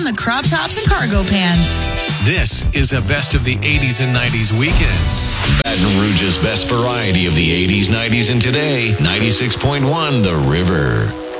on the crop tops and cargo pants. This is a best of the 80s and 90s weekend. Baton Rouge's best variety of the 80s, 90s, and today. 96.1 The River.